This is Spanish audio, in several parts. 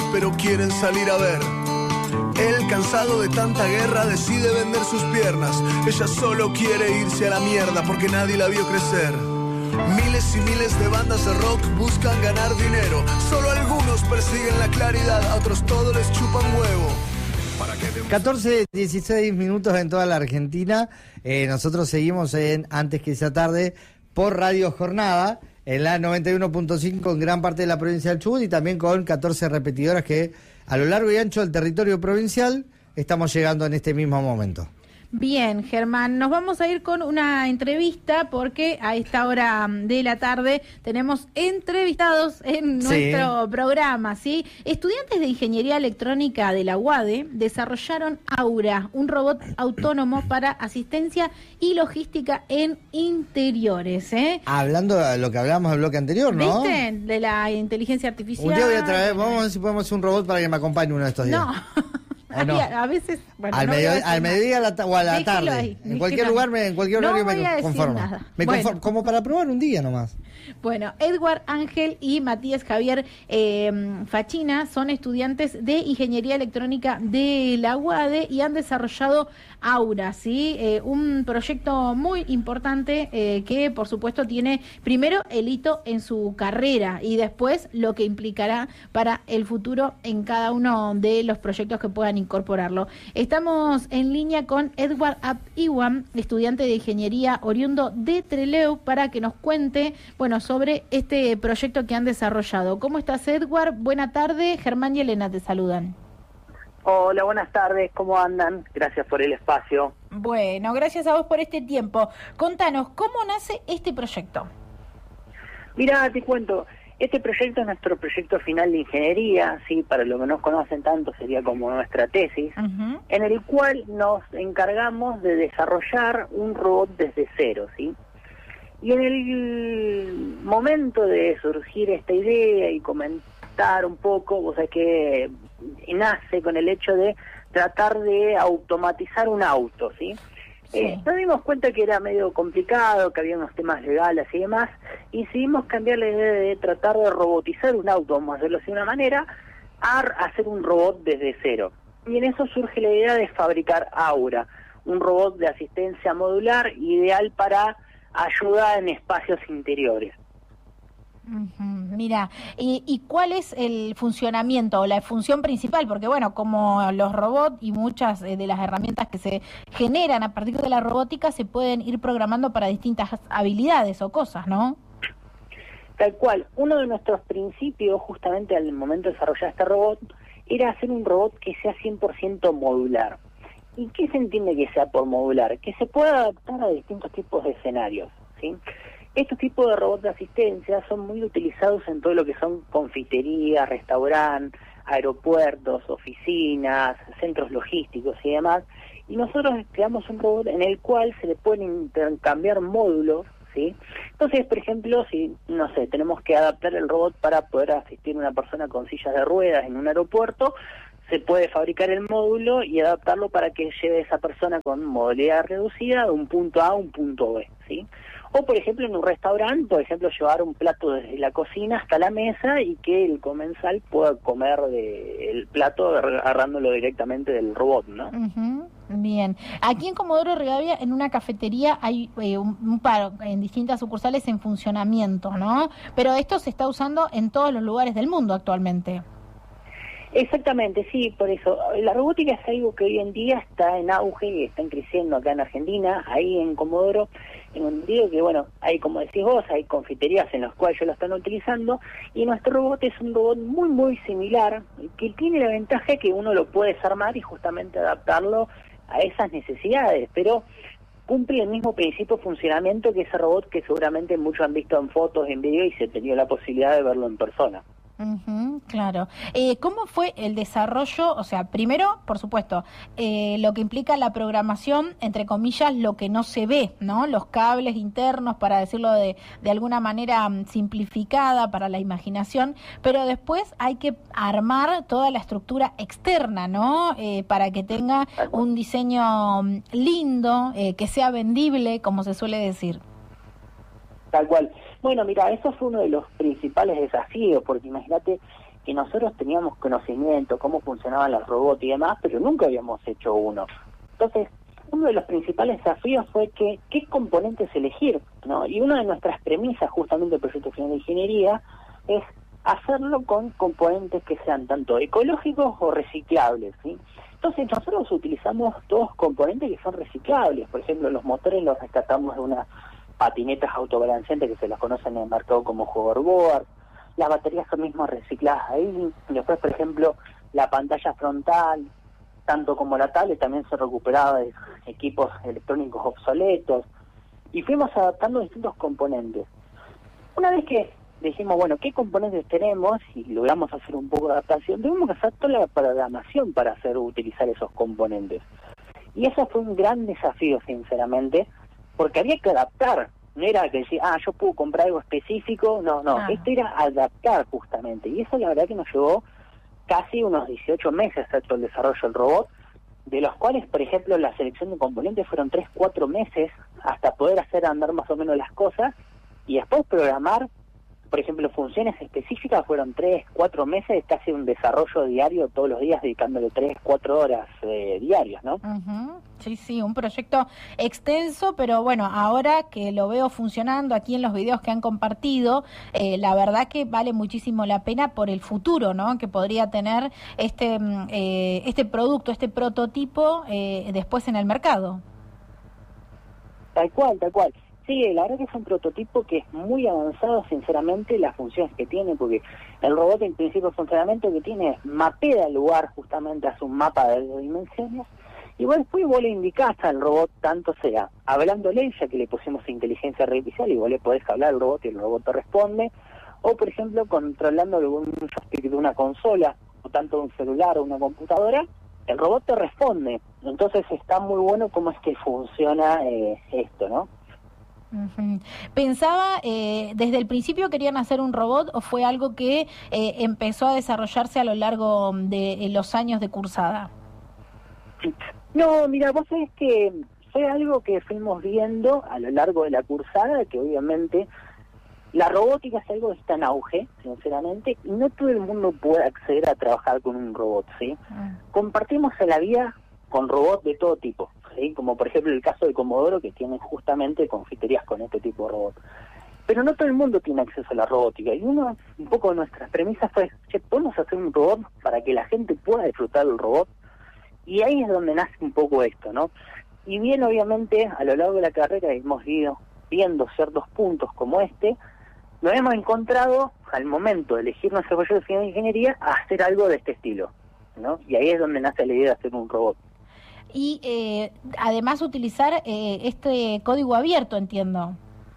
pero quieren salir a ver. Él, cansado de tanta guerra, decide vender sus piernas. Ella solo quiere irse a la mierda porque nadie la vio crecer. Miles y miles de bandas de rock buscan ganar dinero. Solo algunos persiguen la claridad, a otros todo les chupan huevo. 14-16 minutos en toda la Argentina. Nosotros seguimos en Antes que sea tarde por Radio Jornada, en la 91.5 en gran parte de la provincia del Chubut y también con 14 repetidoras que a lo largo y ancho del territorio provincial estamos llegando en este mismo momento. Bien, Germán, nos vamos a ir con una entrevista porque a esta hora de la tarde tenemos entrevistados en nuestro programa, ¿sí? Estudiantes de Ingeniería Electrónica de la UADE desarrollaron Aura, un robot autónomo para asistencia y logística en interiores, ¿eh? Hablando de lo que hablábamos del bloque anterior, ¿no? ¿Viste? De la inteligencia artificial. Un día voy a traer, vamos a ver si podemos hacer un robot para que me acompañe uno de estos días. No. No. A veces, bueno, al mediodía o a la tarde. Ahí, en cualquier lugar, en cualquier horario me conformo. Bueno. Como para probar un día nomás. Bueno, Edward Ángel y Matías Javier Fachina son estudiantes de Ingeniería Electrónica de la UADE y han desarrollado Aura, ¿sí? Un proyecto muy importante que, por supuesto, tiene primero el hito en su carrera y después lo que implicará para el futuro en cada uno de los proyectos que puedan incorporarlo. Estamos en línea con Edward Iwan, estudiante de Ingeniería oriundo de Trelew, para que nos cuente, bueno, sobre este proyecto que han desarrollado. ¿Cómo estás, Edward? Buena tarde. Germán y Elena te saludan. Hola, buenas tardes. ¿Cómo andan? Gracias por el espacio. Bueno, gracias a vos por este tiempo. Contanos, ¿cómo nace este proyecto? Mira, te cuento. Este proyecto es nuestro proyecto final de ingeniería, sí, para los que no conocen tanto sería como nuestra tesis, en el cual nos encargamos de desarrollar un robot desde cero, ¿sí? Y en el momento de surgir esta idea y comentar un poco, vos sabés que nace con el hecho de tratar de automatizar un auto, ¿sí? Nos dimos cuenta que era medio complicado, que había unos temas legales y demás, y decidimos cambiar la idea de tratar de robotizar un auto, vamos a hacerlo de una manera, a hacer un robot desde cero. Y en eso surge la idea de fabricar Aura, un robot de asistencia modular ideal para ayuda en espacios interiores. Mira, ¿y cuál es el funcionamiento o la función principal? Porque bueno, como los robots y muchas de las herramientas que se generan a partir de la robótica se pueden ir programando para distintas habilidades o cosas, ¿no? Tal cual. Uno de nuestros principios, justamente al momento de desarrollar este robot, era hacer un robot que sea 100% modular. ¿Y qué se entiende que sea por modular? Que se pueda adaptar a distintos tipos de escenarios, ¿sí? Estos tipos de robots de asistencia son muy utilizados en todo lo que son confiterías, restaurantes, aeropuertos, oficinas, centros logísticos y demás. Y nosotros creamos un robot en el cual se le pueden intercambiar módulos, ¿sí? Entonces, por ejemplo, si, no sé, tenemos que adaptar el robot para poder asistir a una persona con sillas de ruedas en un aeropuerto, se puede fabricar el módulo y adaptarlo para que lleve a esa persona con modalidad reducida de un punto A a un punto B, ¿sí? O, por ejemplo, en un restaurante, por ejemplo, llevar un plato desde la cocina hasta la mesa y que el comensal pueda comer el plato agarrándolo directamente del robot, ¿no? Bien. Aquí en Comodoro Rivadavia, en una cafetería, hay un paro en distintas sucursales en funcionamiento, ¿no? Pero esto se está usando en todos los lugares del mundo actualmente. Exactamente, sí, por eso. La robótica es algo que hoy en día está en auge y está creciendo acá en Argentina, ahí en Comodoro. Digo que, bueno, hay, como decís vos, hay confiterías en las cuales ellos lo están utilizando y nuestro robot es un robot muy, muy similar, que tiene la ventaja que uno lo puede desarmar y justamente adaptarlo a esas necesidades, pero cumple el mismo principio de funcionamiento que ese robot que seguramente muchos han visto en fotos, en vídeo y se ha tenido la posibilidad de verlo en persona. Claro. ¿Cómo fue el desarrollo? O sea, primero, por supuesto, lo que implica la programación, entre comillas, lo que no se ve, ¿no? Los cables internos, para decirlo de alguna manera simplificada para la imaginación, pero después hay que armar toda la estructura externa, ¿no? Para que tenga un diseño lindo, que sea vendible, como se suele decir. Tal cual. Bueno, mira, eso fue uno de los principales desafíos, porque imagínate que nosotros teníamos conocimiento, cómo funcionaban los robots y demás, pero nunca habíamos hecho uno. Entonces, uno de los principales desafíos fue que qué componentes elegir, ¿no? Y una de nuestras premisas justamente del proyecto final de ingeniería es hacerlo con componentes que sean tanto ecológicos o reciclables, ¿sí? Entonces nosotros utilizamos todos componentes que son reciclables. Por ejemplo, los motores los rescatamos de unas patinetas autobalanceantes que se las conocen en el mercado como hoverboard. Las baterías son mismas recicladas ahí. Después, por ejemplo, la pantalla frontal, tanto como la tablet, también se recuperaba de equipos electrónicos obsoletos. Y fuimos adaptando distintos componentes. Una vez que dijimos, bueno, ¿qué componentes tenemos? Y logramos hacer un poco de adaptación. Tuvimos que hacer toda la programación para utilizar esos componentes. Y eso fue un gran desafío, sinceramente, porque había que adaptar. No era que decir, yo puedo comprar algo específico. No. Esto era adaptar justamente. Y eso la verdad que nos llevó casi unos 18 meses hacer todo el desarrollo del robot, de los cuales, por ejemplo, la selección de componentes fueron 3-4 meses hasta poder hacer andar más o menos las cosas, y después programar, por ejemplo, funciones específicas fueron 3-4 meses, casi un desarrollo diario todos los días, dedicándole 3-4 horas diarias, ¿no? Sí, un proyecto extenso, pero bueno, ahora que lo veo funcionando aquí en los videos que han compartido, la verdad que vale muchísimo la pena por el futuro, ¿no? Que podría tener este producto, este prototipo después en el mercado. Tal cual. Sí, la verdad que es un prototipo que es muy avanzado, sinceramente, las funciones que tiene, porque el robot en principio de funcionamiento que tiene, mapea el lugar, justamente hace un mapa de 2 dimensiones, y después vos le indicás al robot, tanto sea hablándole, ya que le pusimos inteligencia artificial, y vos le podés hablar al robot y el robot te responde, o por ejemplo controlando un joystick de una consola, o tanto de un celular o una computadora, el robot te responde. Entonces está muy bueno cómo es que funciona esto, ¿no? Pensaba, ¿desde el principio querían hacer un robot o fue algo que empezó a desarrollarse a lo largo de los años de cursada? No, mira, vos sabés que fue algo que fuimos viendo a lo largo de la cursada, que obviamente la robótica es algo que está en auge, sinceramente, y no todo el mundo puede acceder a trabajar con un robot, ¿sí? Compartimos en la vida con robots de todo tipo, ¿sí? Como por ejemplo el caso de Comodoro, que tiene justamente confiterías con este tipo de robot. Pero no todo el mundo tiene acceso a la robótica, y un poco nuestras premisas fue, podemos hacer un robot para que la gente pueda disfrutar del robot, y ahí es donde nace un poco esto, ¿no? Y bien, obviamente, a lo largo de la carrera hemos ido viendo ciertos puntos como este, nos hemos encontrado, al momento de elegir nuestro proyecto final de ingeniería, a hacer algo de este estilo, ¿no? Y ahí es donde nace la idea de hacer un robot. Y además utilizar este código abierto, entiendo.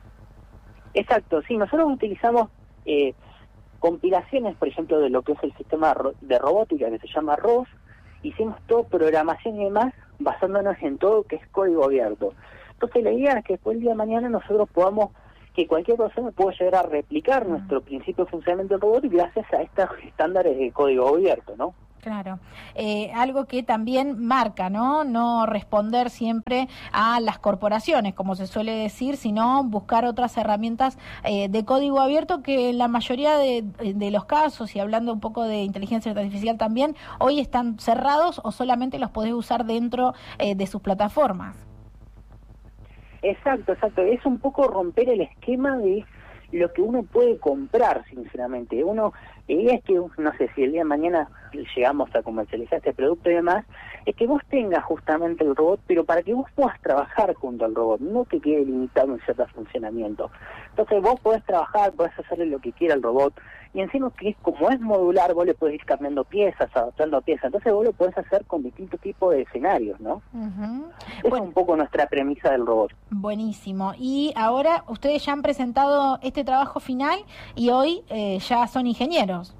Exacto, sí, nosotros utilizamos compilaciones, por ejemplo, de lo que es el sistema de robótica que se llama ROS. Hicimos todo programación y demás basándonos en todo que es código abierto. Entonces la idea es que después el día de mañana nosotros podamos, que cualquier persona pueda llegar a replicar nuestro principio de funcionamiento del robot gracias a estos estándares de código abierto, ¿no? Claro, algo que también marca, ¿no? No responder siempre a las corporaciones, como se suele decir, sino buscar otras herramientas de código abierto que en la mayoría de los casos, y hablando un poco de inteligencia artificial también, hoy están cerrados o solamente los podés usar dentro de sus plataformas. Exacto, es un poco romper el esquema de lo que uno puede comprar, sinceramente. La idea es que, no sé, si el día de mañana llegamos a comercializar este producto y demás, es que vos tengas justamente el robot, pero para que vos puedas trabajar junto al robot, no que quede limitado en cierto funcionamiento. Entonces vos podés trabajar, podés hacerle lo que quiera al robot, y encima que como es modular, vos le podés ir cambiando piezas, adaptando piezas, entonces vos lo podés hacer con distintos tipos de escenarios, ¿no? Esa es un poco nuestra premisa del robot. Buenísimo. Y ahora ustedes ya han presentado este trabajo final y hoy ya son ingenieros.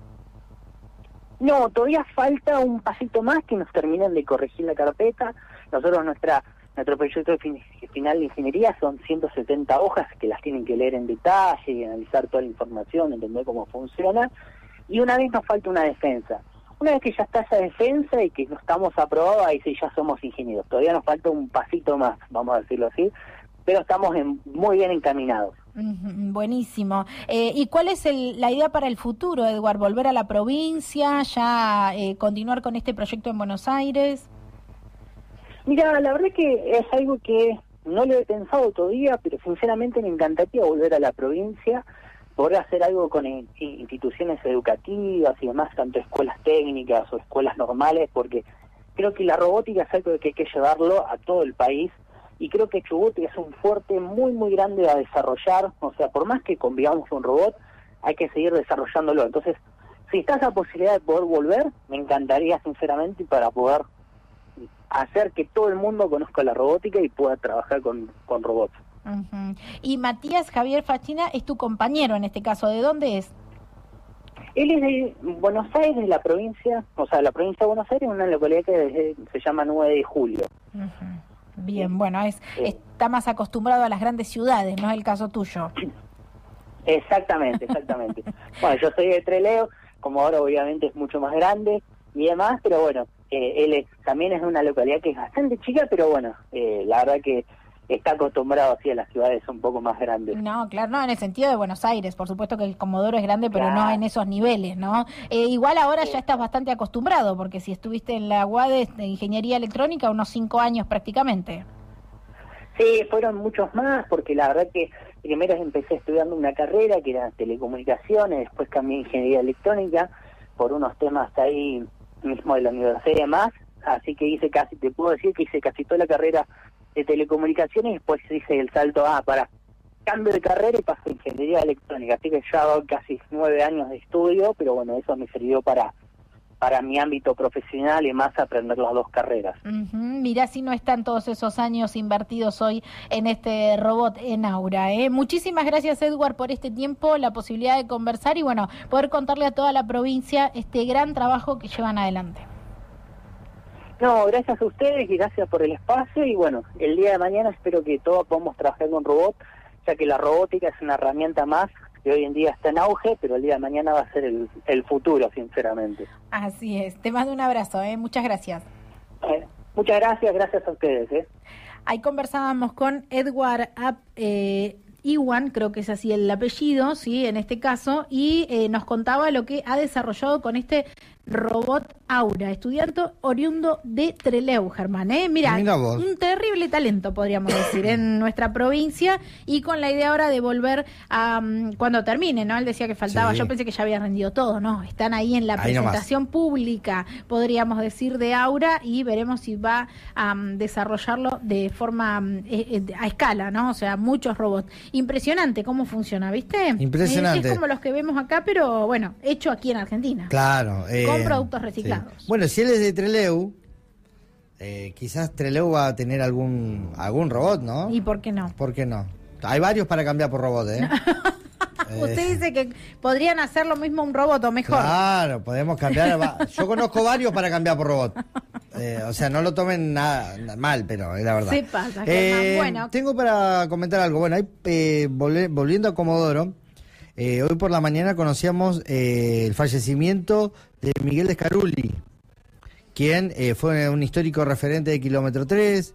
No, todavía falta un pasito más que nos terminen de corregir la carpeta. Nosotros nuestro proyecto final de ingeniería son 170 hojas que las tienen que leer en detalle y analizar toda la información, entender cómo funciona. Y una vez nos falta una defensa. Una vez que ya está esa defensa y que no estamos aprobados, ahí sí ya somos ingenieros. Todavía nos falta un pasito más, vamos a decirlo así, pero estamos muy bien encaminados. Buenísimo. ¿Y cuál es la idea para el futuro, Edward? ¿Volver a la provincia? ¿Ya continuar con este proyecto en Buenos Aires? Mira, la verdad que es algo que no lo he pensado todavía, pero sinceramente me encantaría volver a la provincia, poder hacer algo con instituciones educativas y demás, tanto escuelas técnicas o escuelas normales, porque creo que la robótica es algo que hay que llevarlo a todo el país, y creo que Chubut es un fuerte muy, muy grande a desarrollar. O sea, por más que convivamos un robot, hay que seguir desarrollándolo. Entonces, si está esa posibilidad de poder volver, me encantaría sinceramente para poder hacer que todo el mundo conozca la robótica y pueda trabajar con robots. Y Matías Javier Fachina es tu compañero en este caso, ¿de dónde es? Él es de Buenos Aires, de la provincia, o sea, la provincia de Buenos Aires, una localidad que se llama 9 de Julio. Bien, bueno, está más acostumbrado a las grandes ciudades, ¿no es el caso tuyo? Exactamente. Bueno, yo soy de Trelew, como ahora obviamente es mucho más grande y demás, pero bueno, él también es de una localidad que es bastante chica, pero bueno, la verdad que está acostumbrado así a las ciudades un poco más grandes. No, claro, no, en el sentido de Buenos Aires, por supuesto que el Comodoro es grande, pero no en esos niveles, ¿no? Igual ahora ya estás bastante acostumbrado, porque si estuviste en la UADE de Ingeniería Electrónica, unos 5 años prácticamente. Sí, fueron muchos más, porque la verdad que primero empecé estudiando una carrera que era telecomunicaciones, después cambié a Ingeniería Electrónica por unos temas ahí mismo de la universidad y demás, así que te puedo decir que hice casi toda la carrera de telecomunicaciones y después hice el salto cambio de carrera y paso a Ingeniería Electrónica, así que ya hago casi 9 años de estudio, pero bueno, eso me sirvió para mi ámbito profesional y más aprender las dos carreras. Mirá si no están todos esos años invertidos hoy en este robot en Aura. Muchísimas gracias, Edward, por este tiempo, la posibilidad de conversar y bueno, poder contarle a toda la provincia este gran trabajo que llevan adelante. No, gracias a ustedes y gracias por el espacio y bueno, el día de mañana espero que todos podamos trabajar con robot, ya que la robótica es una herramienta más que hoy en día está en auge, pero el día de mañana va a ser el futuro, sinceramente. Así es, te mando un abrazo, muchas gracias. Muchas gracias a ustedes. Ahí conversábamos con Edward Iwan, creo que es así el apellido, sí, en este caso, y nos contaba lo que ha desarrollado con este robot Aura, estudiante oriundo de Trelew, Germán. Mira un terrible talento, podríamos decir, en nuestra provincia y con la idea ahora de volver a cuando termine, ¿no? Él decía que faltaba, yo pensé que ya había rendido todo, ¿no? Están ahí en la presentación pública, podríamos decir, de Aura y veremos si va a desarrollarlo de forma a escala, ¿no? O sea, muchos robots. Impresionante cómo funciona, ¿viste? Impresionante. Es como los que vemos acá, pero bueno, hecho aquí en Argentina. Claro. Con productos reciclados. Sí. Bueno, si él es de Trelew, quizás Trelew va a tener algún robot, ¿no? ¿Y por qué no? ¿Por qué no? Hay varios para cambiar por robot, Usted dice que podrían hacer lo mismo un robot o mejor. Claro, podemos cambiar. Yo conozco varios para cambiar por robot. O sea, no lo tomen nada mal, pero es la verdad. Se pasa, Germán. Bueno. Tengo para comentar algo. Bueno, ahí, volviendo a Comodoro, hoy por la mañana conocíamos el fallecimiento de Miguel Scarulli, quien fue un histórico referente de Kilómetro 3,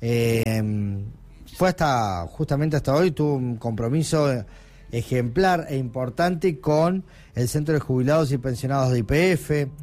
fue justamente hasta hoy, tuvo un compromiso ejemplar e importante con el Centro de Jubilados y Pensionados de YPF,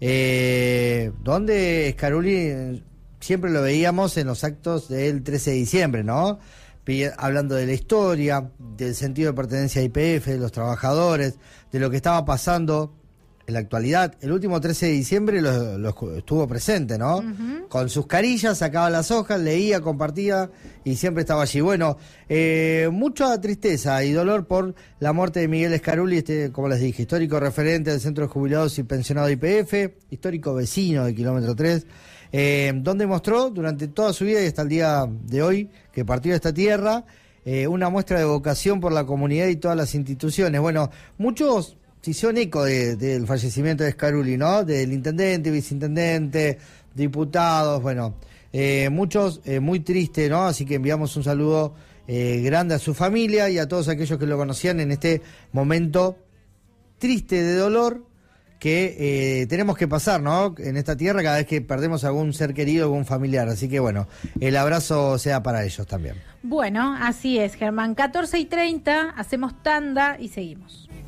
donde Scarulli siempre lo veíamos en los actos del 13 de diciembre, ¿no? Hablando de la historia, del sentido de pertenencia a YPF, de los trabajadores, de lo que estaba pasando en la actualidad. El último 13 de diciembre lo estuvo presente, ¿no? Con sus carillas, sacaba las hojas, leía, compartía y siempre estaba allí. Bueno, mucha tristeza y dolor por la muerte de Miguel Scarulli, como les dije, histórico referente del Centro de Jubilados y Pensionados de YPF, histórico vecino de Kilómetro 3, donde mostró durante toda su vida y hasta el día de hoy que partió de esta tierra, una muestra de vocación por la comunidad y todas las instituciones. Bueno, muchos se hicieron eco del fallecimiento de Scarulli, ¿no? Del intendente, viceintendente, diputados, bueno, muchos muy tristes, ¿no? Así que enviamos un saludo grande a su familia y a todos aquellos que lo conocían en este momento triste de dolor que tenemos que pasar, ¿no? En esta tierra cada vez que perdemos algún ser querido, algún familiar. Así que bueno, el abrazo sea para ellos también. Bueno, así es, Germán. 14:30, hacemos tanda y seguimos.